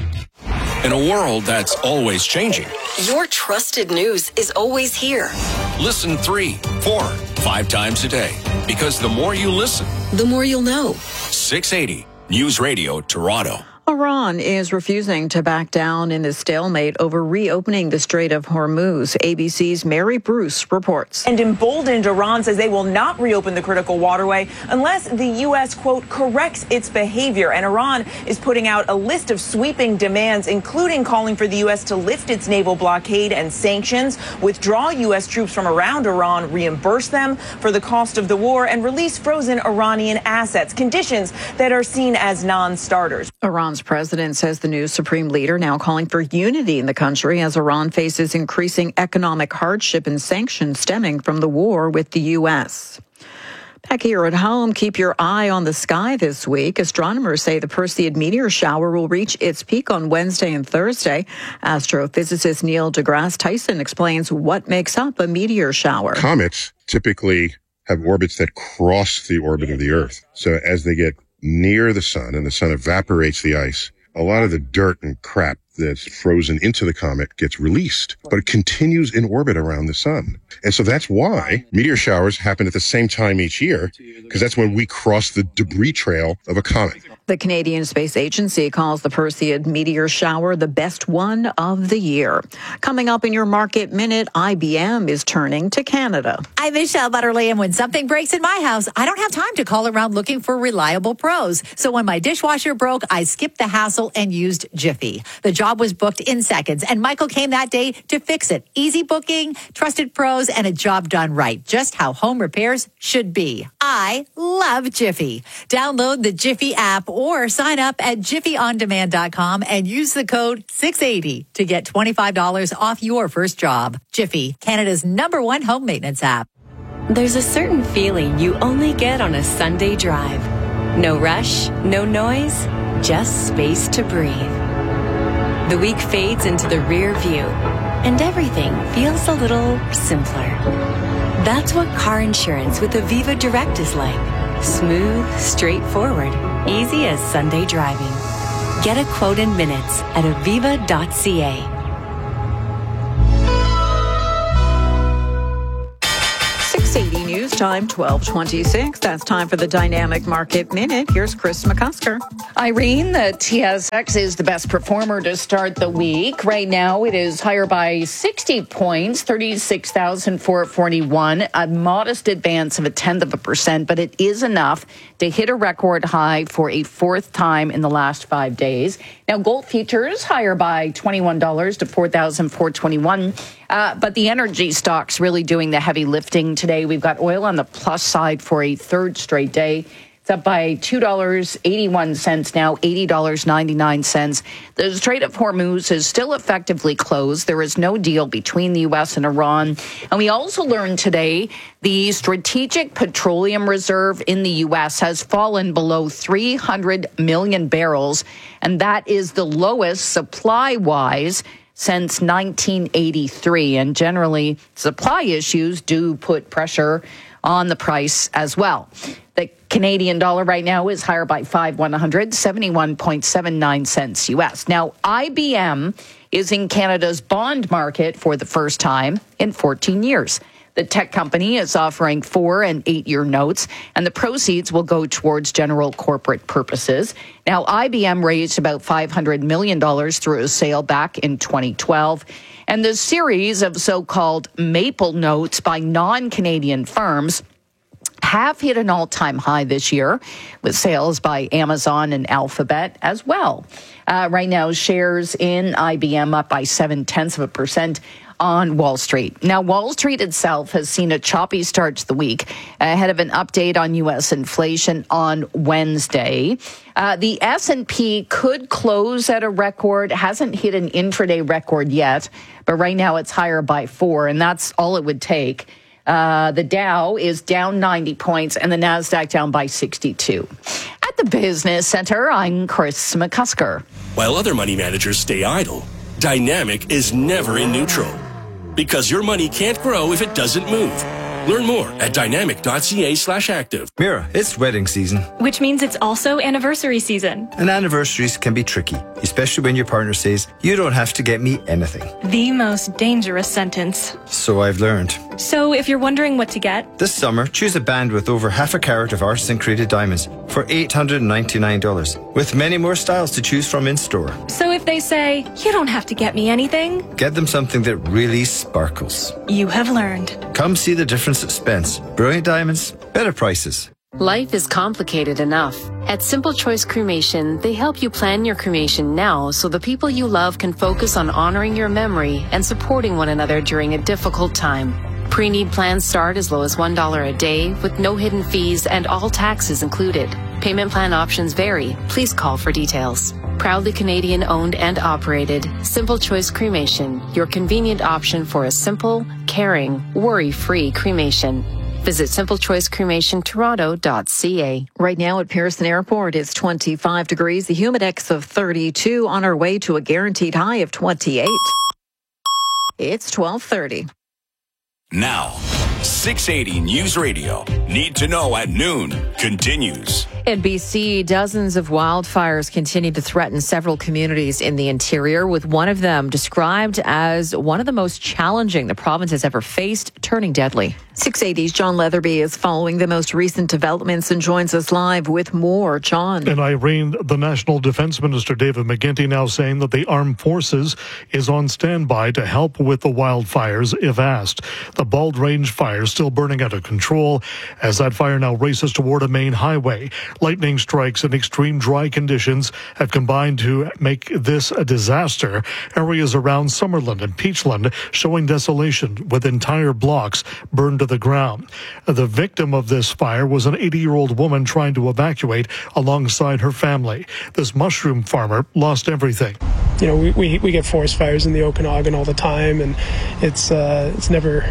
Speaker 10: In a world that's always changing,
Speaker 17: Your trusted news is always here.
Speaker 10: listen 3, 4, 5 times a day. Because the more you listen,
Speaker 17: The more you'll know.
Speaker 10: 680 News Radio Toronto.
Speaker 21: Iran is refusing to back down in the stalemate over reopening the Strait of Hormuz. ABC's Mary Bruce reports.
Speaker 20: And emboldened, Iran says they will not reopen the critical waterway unless the U.S., quote, corrects its behavior. And Iran is putting out a list of sweeping demands, including calling for the U.S. to lift its naval blockade and sanctions, withdraw U.S. troops from around Iran, reimburse them for the cost of the war, and release frozen Iranian assets, conditions that are seen as non-starters.
Speaker 21: Iran's president says the new supreme leader now calling for unity in the country as Iran faces increasing economic hardship and sanctions stemming from the war with the U.S. Back here at home, keep your eye on the sky this week. Astronomers say the Perseid meteor shower will reach its peak on Wednesday and Thursday. Astrophysicist Neil deGrasse Tyson explains what makes up a meteor shower.
Speaker 22: Comets typically have orbits that cross the orbit of the Earth. So as they get near the sun and the sun evaporates the ice, a lot of the dirt and crap that's frozen into the comet gets released, but it continues in orbit around the sun. And so that's why meteor showers happen at the same time each year, because that's when we cross the debris trail of a comet.
Speaker 21: The Canadian Space Agency calls the Perseid meteor shower the best one of the year. Coming up in your Market Minute, IBM is turning to Canada.
Speaker 23: I'm Michelle Butterly, and when something breaks in my house, I don't have time to call around looking for reliable pros. So when my dishwasher broke, I skipped the hassle and used Jiffy. The job job was booked in seconds, and Michael came that day to fix it. Easy booking, trusted pros, and a job done right. Just how home repairs should be. I love Jiffy. Download the Jiffy app or sign up at jiffyondemand.com and use the code 680 to get $25 off your first job. Jiffy, Canada's #1 home maintenance app.
Speaker 8: There's a certain feeling you only get on a Sunday drive. No rush, no noise, just space to breathe. The week fades into the rear view, and everything feels a little simpler. That's what car insurance with Aviva Direct is like. Smooth, straightforward, easy as Sunday driving. Get a quote in minutes at aviva.ca.
Speaker 21: 680 News Time, 12:26. That's time for the Dynamic Market Minute. Here's Chris McCusker.
Speaker 9: Irene, the TSX is the best performer to start the week. Right now, it is higher by 60 points, 36,441, a modest advance of 0.1%, but it is enough to hit a record high for a fourth time in the last 5 days. Now, gold futures higher by $21 to $4,421. But the energy stocks really doing the heavy lifting today. We've got oil on the plus side for a third straight day. It's up by $2.81 now, $80.99. The Strait of Hormuz is still effectively closed. There is no deal between the U.S. and Iran. And we also learned today the Strategic Petroleum Reserve in the U.S. has fallen below 300 million barrels, and that is the lowest supply-wise since 1983. And generally, supply issues do put pressure on the price as well. The Canadian dollar right now is higher by 5/100, 71.79 cents U.S. Now, IBM is in Canada's bond market for the first time in 14 years. The tech company is offering 4- and 8-year notes, and the proceeds will go towards general corporate purposes. Now, IBM raised about $500 million through a sale back in 2012, and the series of so-called Maple notes by non-Canadian firms have hit an all-time high this year, with sales by Amazon and Alphabet as well. Right now, shares in IBM up by 0.7% on Wall Street. Now, Wall Street itself has seen a choppy start to the week ahead of an update on U.S. inflation on Wednesday. The S&P could close at a record, hasn't hit an intraday record yet, but right now it's higher by 4, and that's all it would take. The Dow is down 90 points and the NASDAQ down by 62. At the Business Center, I'm Chris McCusker.
Speaker 16: While other money managers stay idle, Dynamic is never in neutral. Because your money can't grow if it doesn't move. Learn more at dynamic.ca/active.
Speaker 24: Mira, it's wedding season.
Speaker 25: Which means it's also anniversary season.
Speaker 24: And anniversaries can be tricky, especially when your partner says, you don't have to get me anything.
Speaker 25: The most dangerous sentence.
Speaker 24: So I've learned.
Speaker 25: So if you're wondering what to get,
Speaker 24: this summer, choose a band with over half a carat of artisan created diamonds for $899, with many more styles to choose from in store.
Speaker 25: So if they say, you don't have to get me anything,
Speaker 24: get them something that really sparkles.
Speaker 25: You have learned.
Speaker 24: Come see the difference at Spence. Brilliant diamonds, better prices.
Speaker 26: Life is complicated enough. At Simple Choice Cremation, they help you plan your cremation now so the people you love can focus on honoring your memory and supporting one another during a difficult time. Pre-need plans start as low as $1 a day with no hidden fees and all taxes included. Payment plan options vary. Please call for details. Proudly Canadian owned and operated, Simple Choice Cremation, your convenient option for a simple, caring, worry-free cremation. Visit simplechoicecremationtoronto.ca.
Speaker 21: Right now at Pearson Airport, it's 25 degrees, the humidex of 32, on our way to a guaranteed high of 28. It's 12:30.
Speaker 10: Now, 680 News Radio. Need to know at noon continues.
Speaker 2: In BC, dozens of wildfires continue to threaten several communities in the interior, with one of them described as one of the most challenging the province has ever faced, turning deadly.
Speaker 21: 680's John Leatherby is following the most recent developments and joins us live with more. John.
Speaker 27: And Irene, the National Defense Minister David McGuinty now saying that the Armed Forces is on standby to help with the wildfires if asked. The Bald Range fire still burning out of control as that fire now races toward a main highway. Lightning strikes and extreme dry conditions have combined to make this a disaster. Areas around Summerland and Peachland showing desolation with entire blocks burned to the ground. The victim of this fire was an 80-year-old woman trying to evacuate alongside her family. This mushroom farmer lost everything.
Speaker 1: You know, we get forest fires in the Okanagan all the time, and it's never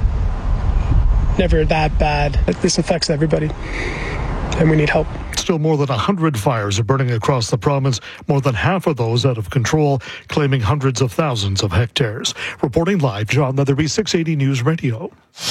Speaker 1: that bad. This affects everybody, and we need help.
Speaker 27: Still, more than 100 fires are burning across the province, more than half of those out of control, claiming hundreds of thousands of hectares. Reporting live, John Leatherby, 680 News Radio.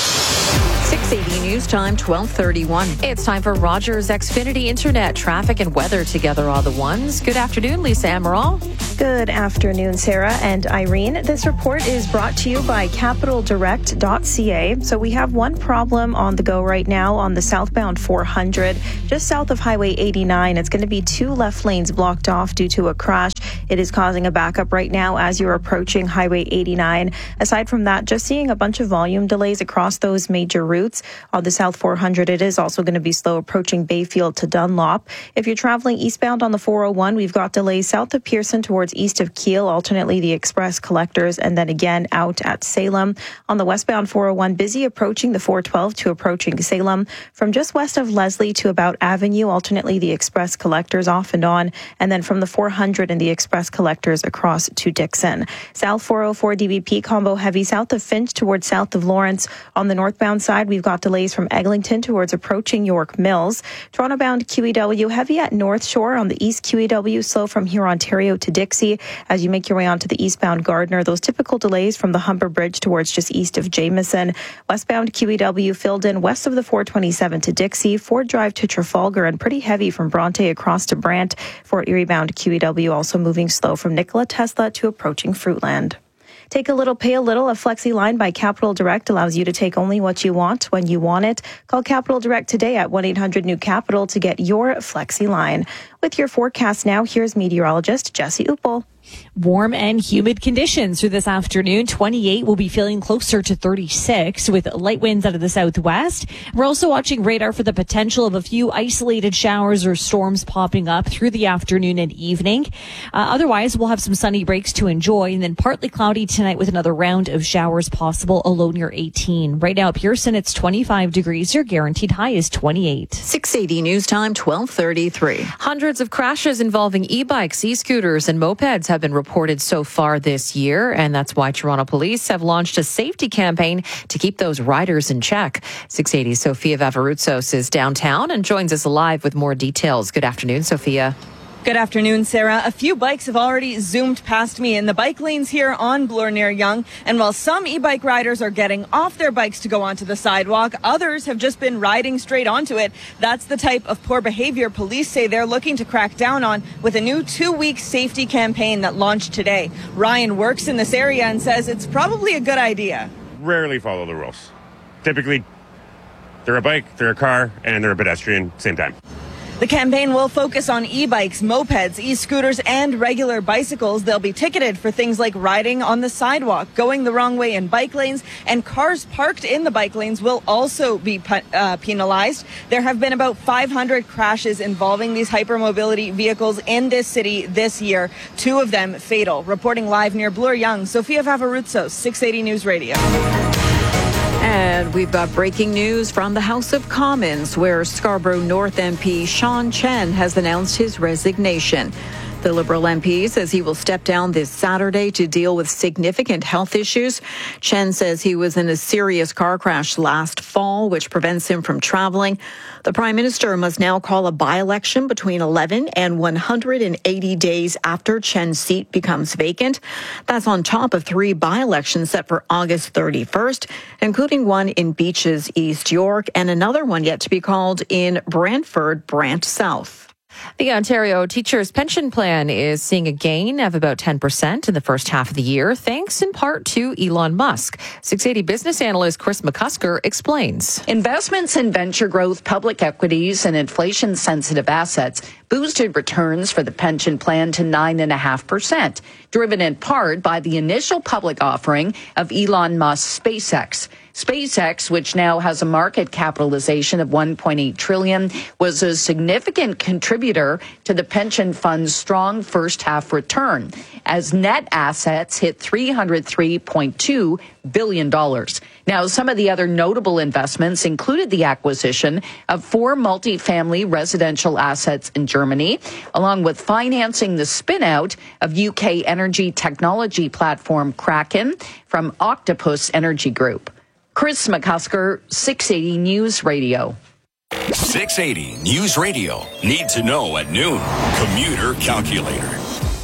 Speaker 21: 680 News Time, 12:31.
Speaker 2: It's time for Rogers Xfinity Internet. Traffic and weather together are the ones. Good afternoon, Lisa Amaral.
Speaker 11: Good afternoon, Sarah and Irene. This report is brought to you by CapitalDirect.ca. So we have one problem on the go right now on the southbound 400, just south of Highway 89. It's going to be 2 left lanes blocked off due to a crash. It is causing a backup right now as you're approaching Highway 89. Aside from that, just seeing a bunch of volume delays across those major routes. On the South 400, it is also going to be slow approaching Bayfield to Dunlop. If you're traveling eastbound on the 401, we've got delays south of Pearson towards east of Kiel, alternately the Express Collectors, and then again out at Salem. On the westbound 401, busy approaching the 412 to approaching Salem. From just west of Leslie to about Avenue, alternately the Express Collectors off and on, and then from the 400 and the Express Collectors across to Dixon. South 404 DBP combo heavy south of Finch towards south of Lawrence. On the northbound side, we've got delays from Eglinton towards approaching York Mills. Toronto-bound QEW heavy at North Shore. On the east QEW slow from here Ontario to Dixie. As you make your way onto the eastbound Gardner, those typical delays from the Humber Bridge towards just east of Jameson. Westbound QEW filled in west of the 427 to Dixie. Ford Drive to Trafalgar and pretty heavy from Bronte across to Brant. Fort Erie-bound QEW also moving slow from Nikola Tesla to approaching Fruitland. Take a little, pay a little. A Flexi line by Capital Direct allows you to take only what you want when you want it. Call Capital Direct today at 1-800-NEW-CAPITAL to get your Flexi line. With your forecast now, here's meteorologist Jesse Uppel.
Speaker 3: Warm and humid conditions through this afternoon. 28 will be feeling closer to 36 with light winds out of the southwest. We're also watching radar for the potential of a few isolated showers or storms popping up through the afternoon and evening. Otherwise, we'll have some sunny breaks to enjoy, and then partly cloudy tonight with another round of showers possible, a low near 18. Right now at Pearson, it's 25 degrees. Your guaranteed high is 28.
Speaker 21: 680 News Time, 12:33.
Speaker 2: Hundreds of crashes involving e-bikes, e-scooters, and mopeds have been reported so far this year, and that's why Toronto Police have launched a safety campaign to keep those riders in check. 680 Sophia Vavarutsos is downtown and joins us live with more details. Good afternoon, Sophia.
Speaker 12: Good afternoon, Sarah. A few bikes have already zoomed past me in the bike lanes here on Bloor near Yonge. And while some e-bike riders are getting off their bikes to go onto the sidewalk, others have just been riding straight onto it. That's the type of poor behavior police say they're looking to crack down on with a new 2-week safety campaign that launched today. Ryan works in this area and says it's probably a good idea.
Speaker 13: Rarely follow the rules. Typically, they're a bike, they're a car, and they're a pedestrian same time.
Speaker 12: The campaign will focus on e-bikes, mopeds, e-scooters, and regular bicycles. They'll be ticketed for things like riding on the sidewalk, going the wrong way in bike lanes, and cars parked in the bike lanes will also be penalized. There have been about 500 crashes involving these hypermobility vehicles in this city this year, 2 of them fatal. Reporting live near Bloor Yonge, Sophia Vavarutsos, 680 News Radio.
Speaker 21: And we've got breaking news from the House of Commons, where Scarborough North MP Sean Chen has announced his resignation. The Liberal MP says he will step down this Saturday to deal with significant health issues. Chen says he was in a serious car crash last fall, which prevents him from traveling. The Prime Minister must now call a by-election between 11 and 180 days after Chen's seat becomes vacant. That's on top of 3 by-elections set for August 31st, including one in Beaches, East York, and another one yet to be called in Brantford, Brant South.
Speaker 2: The Ontario Teachers' Pension Plan is seeing a gain of about 10% in the first half of the year, thanks in part to Elon Musk. 680 business analyst Chris McCusker explains.
Speaker 9: Investments in venture growth, public equities, and inflation-sensitive assets boosted returns for the pension plan to 9.5%, driven in part by the initial public offering of Elon Musk's SpaceX. SpaceX, which now has a market capitalization of $1.8 trillion, was a significant contributor to the pension fund's strong first-half return, as net assets hit $303.2 billion. Now, some of the other notable investments included the acquisition of 4 multifamily residential assets in Germany, along with financing the spin-out of UK energy technology platform Kraken from Octopus Energy Group. Chris McCusker, 680 News Radio.
Speaker 10: 680 News Radio. Need to know at noon. Commuter calculator.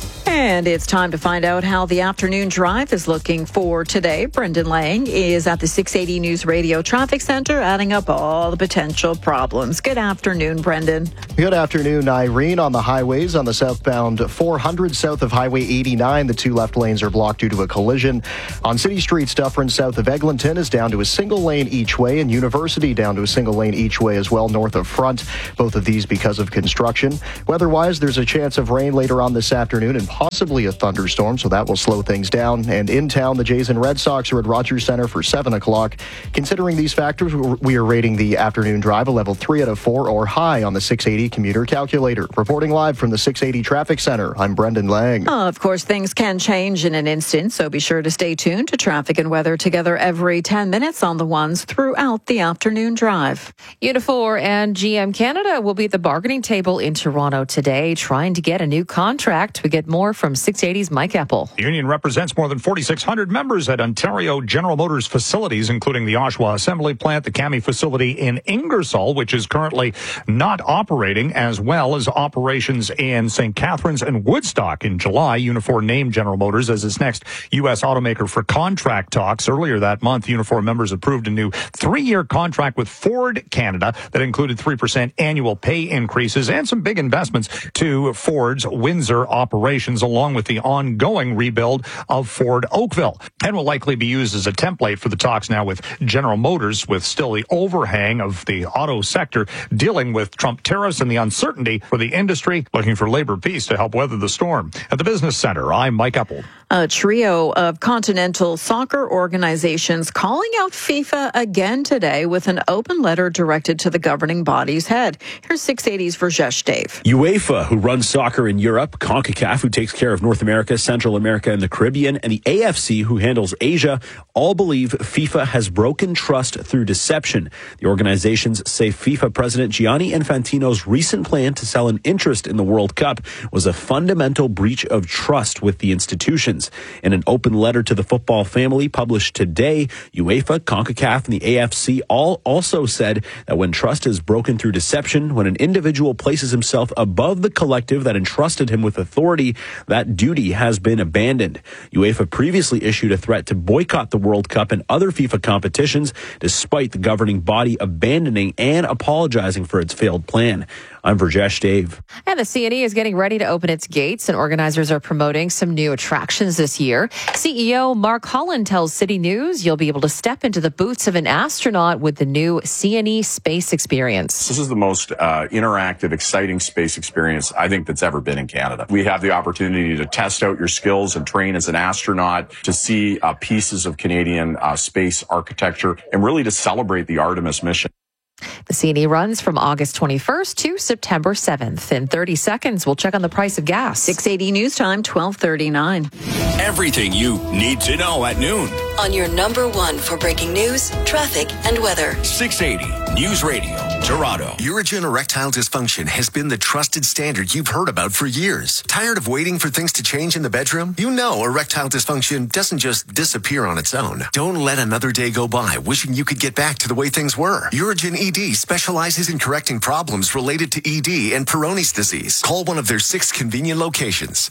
Speaker 21: And it's time to find out how the afternoon drive is looking for today. Brendan Lang is at the 680 News Radio Traffic Center, adding up all the potential problems. Good afternoon, Brendan.
Speaker 4: Good afternoon, Irene. On the highways, on the southbound 400 south of Highway 89, the 2 left lanes are blocked due to a collision. On City Street, Dufferin south of Eglinton is down to a single lane each way, and University down to a single lane each way as well, north of Front. Both of these because of construction. Weather-wise, there's a chance of rain later on this afternoon and possibly a thunderstorm, so that will slow things down. And in town, the Jays and Red Sox are at Rogers Center for 7 o'clock. Considering these factors, we are rating the afternoon drive a level 3 out of 4 or high on the 680 commuter calculator. Reporting live from the 680 Traffic Center, I'm Brendan Lang.
Speaker 21: Of course, things can change in an instant, so be sure to stay tuned to traffic and weather together every 10 minutes on the ones throughout the afternoon drive.
Speaker 2: Unifor and GM Canada will be at the bargaining table in Toronto today, trying to get a new contract. We get more from 680's Mike Apple.
Speaker 5: The union represents more than 4,600 members at Ontario General Motors facilities, including the Oshawa Assembly Plant, the CAMI facility in Ingersoll, which is currently not operating, as well as operations in St. Catharines and Woodstock. In July, Unifor named General Motors as its next U.S. automaker for contract talks. Earlier that month, Unifor members approved a new 3-year contract with Ford Canada that included 3% annual pay increases and some big investments to Ford's Windsor operations, along with the ongoing rebuild of Ford Oakville, and will likely be used as a template for the talks now with General Motors, with still the overhang of the auto sector dealing with Trump tariffs and the uncertainty for the industry, looking for labor peace to help weather the storm. At the Business Center, I'm Mike Apple.
Speaker 21: A trio of continental soccer organizations calling out FIFA again today with an open letter directed to the governing body's head. Here's 680's Verjesh Dave.
Speaker 6: UEFA, who runs soccer in Europe, CONCACAF, who takes care of North America, Central America, and the Caribbean, and the AFC, who handles Asia, all believe FIFA has broken trust through deception. The organizations say FIFA President Gianni Infantino's recent plan to sell an interest in the World Cup was a fundamental breach of trust with the institutions. In an open letter to the football family published today, UEFA, CONCACAF, and the AFC all also said that when trust is broken through deception, when an individual places himself above the collective that entrusted him with authority, that duty has been abandoned. UEFA previously issued a threat to boycott the World Cup and other FIFA competitions, despite the governing body abandoning and apologizing for its failed plan. I'm Verjesh Dave.
Speaker 2: And the CNE is getting ready to open its gates, and organizers are promoting some new attractions this year. CEO Mark Holland tells City News you'll be able to step into the boots of an astronaut with the new CNE Space Experience.
Speaker 14: This is the most interactive, exciting space experience I think that's ever been in Canada. We have the opportunity to test out your skills and train as an astronaut, to see pieces of Canadian space architecture, and really to celebrate the Artemis mission.
Speaker 2: The CNE runs from August 21st to September 7th. In 30 seconds, we'll check on the price of gas.
Speaker 21: 680 News Time, 12:39.
Speaker 10: Everything you need to know at noon.
Speaker 17: On your number one for breaking news, traffic, and weather.
Speaker 10: 680 News Radio, Toronto.
Speaker 15: Urigen erectile dysfunction has been the trusted standard you've heard about for years. Tired of waiting for things to change in the bedroom? You know erectile dysfunction doesn't just disappear on its own. Don't let another day go by wishing you could get back to the way things were. Urigen ED specializes in correcting problems related to ED and Peyronie's disease. Call one of their 6 convenient locations.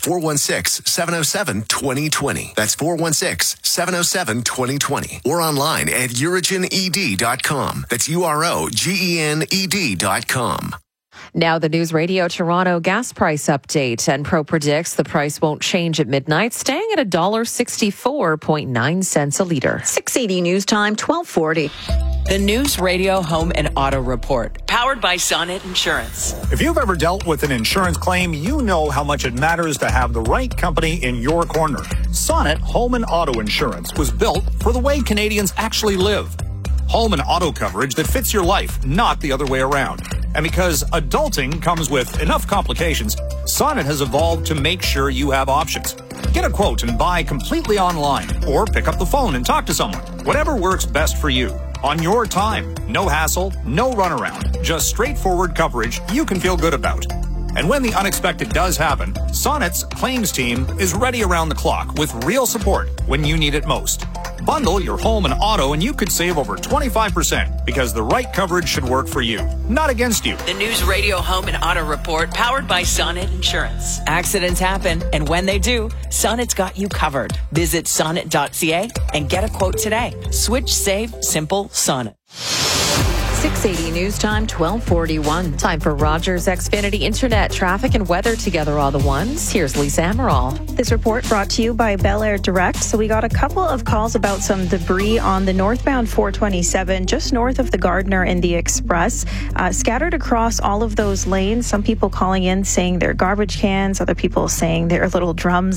Speaker 15: 416-707-2020. That's 416-707-2020. Or online at urigened.com. That's UROGENED.com.
Speaker 2: Now the News Radio Toronto gas price update. Enpro predicts the price won't change at midnight, staying at $1.64.9 a litre.
Speaker 21: 680 News Time, 1240.
Speaker 7: The News Radio Home and Auto Report, powered by Sonnet Insurance.
Speaker 5: If you've ever dealt with an insurance claim, you know how much it matters to have the right company in your corner. Sonnet Home and Auto Insurance was built for the way Canadians actually live. Home and auto coverage that fits your life, not the other way around. And because adulting comes with enough complications, Sonnet has evolved to make sure you have options. Get a quote and buy completely online, or pick up the phone and talk to someone. Whatever works best for you. On your time. No hassle, no runaround. Just straightforward coverage you can feel good about. And when the unexpected does happen, Sonnet's claims team is ready around the clock with real support when you need it most. Bundle your home and auto and you could save over 25% because the right coverage should work for you, not against you.
Speaker 7: The News Radio Home and Auto Report, powered by Sonnet Insurance. Accidents happen, and when they do, Sonnet's got you covered. Visit sonnet.ca and get a quote today. Switch, save, simple, Sonnet.
Speaker 21: 680 News Time, 1241.
Speaker 2: Time for Rogers Xfinity Internet, traffic and weather together all the ones. Here's Lisa Amaral.
Speaker 11: This report brought to you by Bel Air Direct. So we got a couple of calls about some debris on the northbound 427, just north of the Gardiner and the Express, scattered across all of those lanes. Some people calling in saying they're garbage cans, other people saying they're little drums